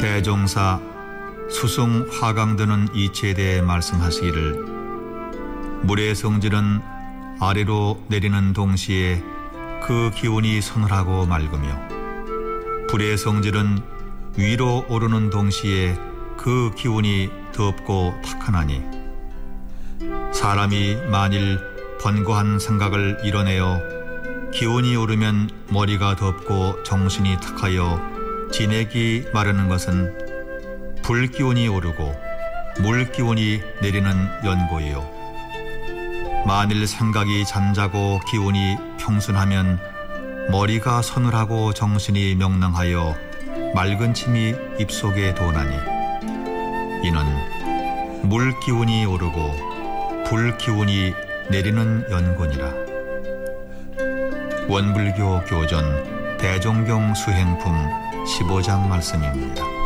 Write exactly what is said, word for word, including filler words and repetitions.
대종사 수승 화강드는 이치에 대해 말씀하시기를 물의 성질은 아래로 내리는 동시에 그 기운이 서늘하고 맑으며 불의 성질은 위로 오르는 동시에 그 기운이 덥고 탁하나니 사람이 만일 번거한 생각을 이뤄내어 기운이 오르면 머리가 덥고 정신이 탁하여 지내기 마르는 것은 불기운이 오르고 물기운이 내리는 연고이요 만일 생각이 잠자고 기운이 평순하면 머리가 서늘하고 정신이 명랑하여 맑은 침이 입속에 도나니 이는 물기운이 오르고 불기운이 내리는 연고니라. 원불교 교전 대종경 수행품 십오 장 말씀입니다.